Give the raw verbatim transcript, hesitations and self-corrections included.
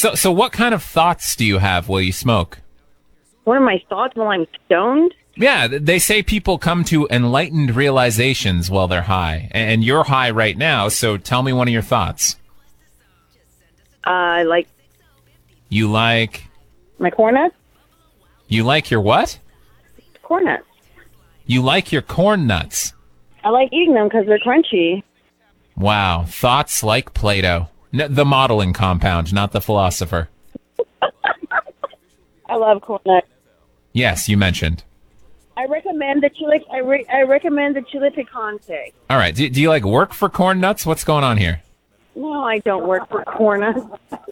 So, so what kind of thoughts do you have while you smoke? What are my thoughts while I'm stoned? Yeah, th- they say people come to enlightened realizations while they're high. A- And you're high right now, so tell me one of your thoughts. Uh, like You like... my corn nuts? You like your what? Corn nuts. You like your corn nuts. I like eating them because they're crunchy. Wow, thoughts like Plato. N- the modeling compound, not the philosopher. I love corn nuts. Yes, you mentioned. I recommend the chile. I, re- I recommend the chile picante. All right, do, do you like work for corn nuts? What's going on here? No, I don't work for corn nuts.